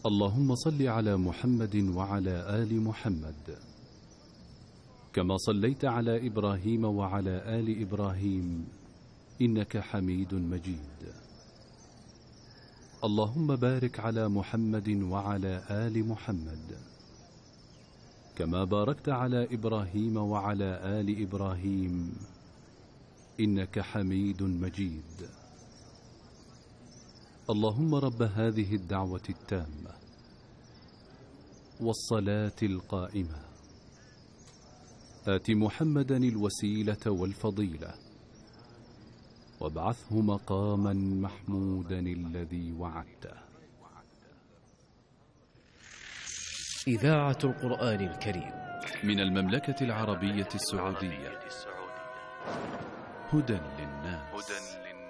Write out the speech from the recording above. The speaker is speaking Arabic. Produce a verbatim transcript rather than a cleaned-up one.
اللهم صل على محمد وعلى آل محمد كما صليت على إبراهيم وعلى آل إبراهيم إنك حميد مجيد. اللهم بارك على محمد وعلى آل محمد كما باركت على إبراهيم وعلى آل إبراهيم إنك حميد مجيد. اللهم رب هذه الدعوة التامة والصلاة القائمة آت محمدا الوسيلة والفضيلة وابعثه مقاما محمودا الذي وعدته. إذاعة القرآن الكريم من المملكة العربية السعودية. هدى